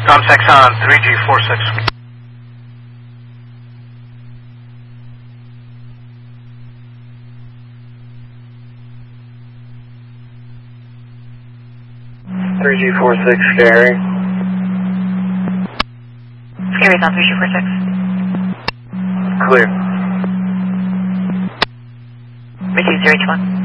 Comsex on 3G46. G46, Scary. Scary's on 3G46. Clear. Receive 081.